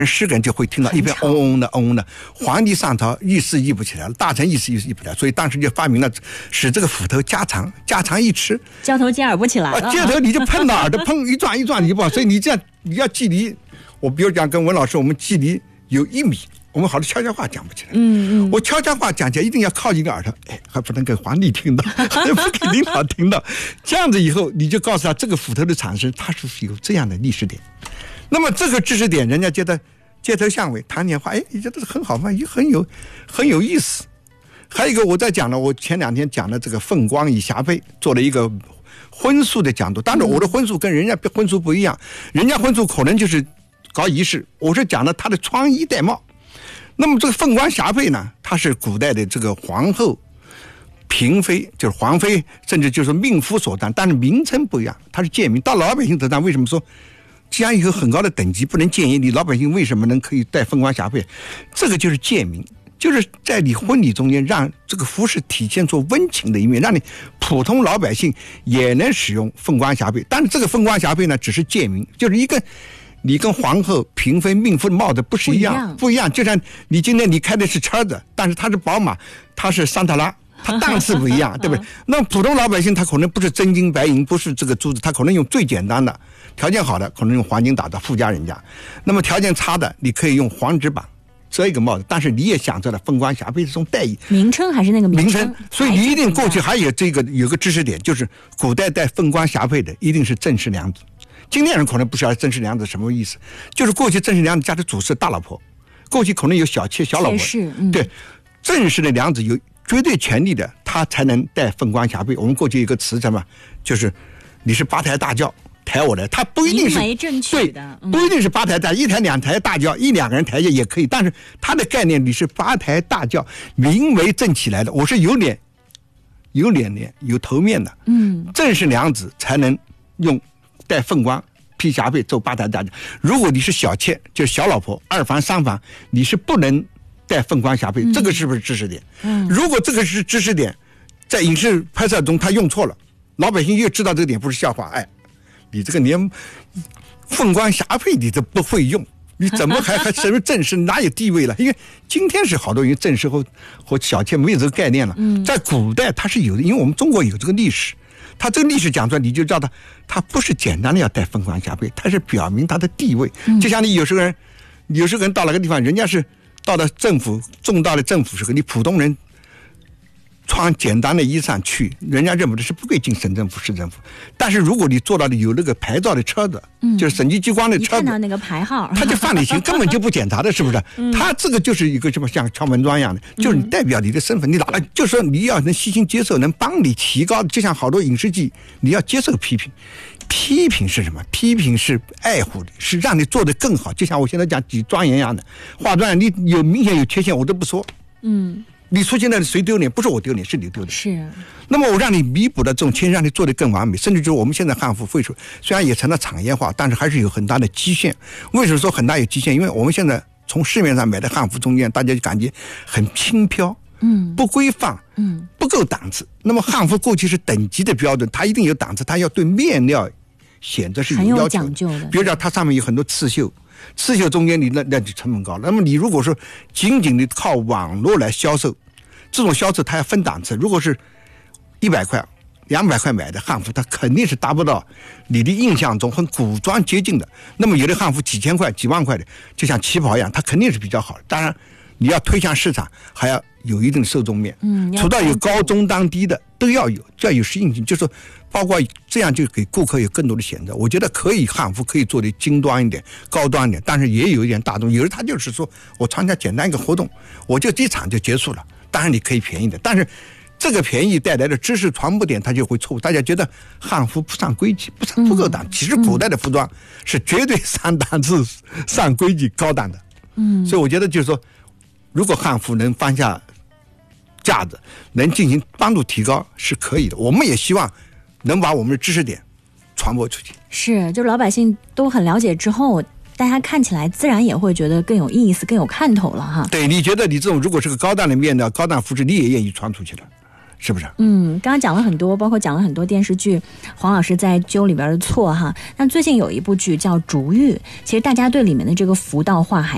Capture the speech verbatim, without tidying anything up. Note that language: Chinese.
十个人就会听到一边嗡嗡的嗡嗡的，皇帝上朝意思议不起来了，大臣意思议不起来，所以当时就发明了使这个斧头加长，加长一尺， 交头接耳不起来了， 啊、接头你就碰到耳朵，碰一转一转你不好，所以你这样你要距离，我比如讲跟文老师，我们距离有一米，我们好多悄悄话讲不起来。 嗯嗯， 我悄悄话讲起来一定要靠近个耳朵，哎，还不能给皇帝听到，还不给领导听到，这样子以后你就告诉他这个斧头的产生，它是有这样的历史点。那么这个知识点，人家觉得街头巷尾谈年话，哎，你觉得很好嘛，也很有很有意思。还有一个我在讲了，我前两天讲的这个凤光与霞帔，做了一个婚俗的讲座。当然我的婚俗跟人家婚俗不一样，人家婚俗可能就是搞仪式，我是讲的他的穿衣戴帽。那么这个凤光霞帔呢，它是古代的这个皇后、嫔妃，就是皇妃，甚至就是命夫所戴，但是名称不一样，它是贱民。到老百姓头上，为什么说既然有很高的等级不能建议你，老百姓为什么能可以戴凤冠霞帔？这个就是贱民，就是在你婚礼中间让这个服饰体现出温情的一面，让你普通老百姓也能使用凤冠霞帔。但是这个凤冠霞帔呢，只是贱民，就是一个你跟皇后、嫔妃、命妇的帽子不是一样，不一样。就像你今天你开的是车子，但是它是宝马，它是桑塔拉。它档次不一样，对不对？那普通老百姓他可能不是真金白银，不是这个珠子，他可能用最简单的，条件好的可能用黄金打造，富家人家。那么条件差的，你可以用黄纸绑这一个帽子，但是你也享受了凤冠霞帔这种待遇。 名称还是那个名称， 所以你一定过去还有这个有个知识点，就是古代戴凤冠霞帔的一定是正室娘子。今天人可能不知道正室娘子什么意思，就是过去正室娘子家的主事大老婆，过去可能有小妾、小老婆， 嗯、 对，正室的娘子有绝对权力的，他才能戴凤冠霞帔。我们过去有一个词什么，就是你是八抬大轿抬我来，他不一定是没正确的， 对，不一定是八抬大，一抬两抬大轿，一两个人抬也可以，但是他的概念你是八抬大轿，名为正起来的，我是有脸有脸脸有头面的， 嗯， 正是娘子才能用戴凤冠披霞帔做八抬大轿。如果你是小妾，就是小老婆、二房、三房，你是不能戴凤冠霞帔， 嗯、 这个是不是知识点？ 嗯， 如果这个是知识点，在影视拍摄中他用错了，老百姓又知道这个点不是笑话，哎，你这个连凤冠霞帔你都不会用，你怎么还还什么正式哪有地位了？因为今天是好多人正式和和小妾没有这个概念了， 嗯， 在古代它是有的，因为我们中国有这个历史。他这个历史讲出来，你就知道他，他不是简单的要戴凤冠霞帔，他是表明他的地位。 嗯、 就像你有时候人，有时候人到哪个地方，人家是到了政府重大的政府时候，你普通人穿简单的衣裳去，人家认为的是不可以进省政府、市政府。但是如果你做到了有那个牌照的车子，嗯、就是审计机关的车子， 看到那个牌号， 他就犯了刑，根本就不检查的，是不是？嗯、他这个就是一个什么像敲门砖一样的，就是你代表你的身份，你拿了，就是说你要能虚心接受，能帮你提高。就像好多影视剧，你要接受批评。批评是什么？批评是爱护的，是让你做得更好。就像我现在讲举庄严一样的，化妆你有明显有缺陷，我都不说。 嗯。 你出现在谁丢脸？不是我丢脸，是你丢脸。 是。 那么我让你弥补了这种缺陷，让你做得更完美，甚至就是我们现在汉服绘术虽然也成了产业化，但是还是有很大的极限。为什么说很大有极限？因为我们现在从市面上买的汉服中间，大家就感觉很轻飘， 嗯， 不规范， 嗯， 不够档次。那么汉服过去是等级的标准，它一定有档次，它要对面料显得是有要求的， 很有讲究的。 比如讲，它上面有很多刺绣。刺绣中间你那那就成本高了。那么你如果说仅仅的靠网络来销售，这种销售它要分档次。如果是一百块、两百块买的汉服，它肯定是达不到你的印象中和古装接近的。那么有的汉服几千块、几万块的，就像旗袍一样，它肯定是比较好的。当然，你要推向市场，还要有一定的受众面。 嗯， 除了有高中当低的都要有，就要有适应性，就是说包括这样就给顾客有更多的选择。我觉得可以汉服可以做的精端一点、高端一点，但是也有一点大众。有的他就是说我参加简单一个活动，我就这场就结束了。当然你可以便宜的，但是这个便宜带来的知识传播点它就会错误。大家觉得汉服不上规矩，不上不够档。其实古代的服装是绝对上档次、上规矩、高档的。 嗯， 所以我觉得就是说，如果汉服能放下架子，能进行帮助提高是可以的。我们也希望能把我们的知识点传播出去。 是，就老百姓都很了解之后，大家看起来自然也会觉得更有意思、更有看头了哈。 对，你觉得你这种如果是个高档的面料、高档服饰，你也愿意穿出去了，是不是？ 嗯，刚刚讲了很多，包括讲了很多电视剧，黄老师在揪里边的错哈。那最近有一部剧叫《竹玉》，其实大家对里面的这个服道化还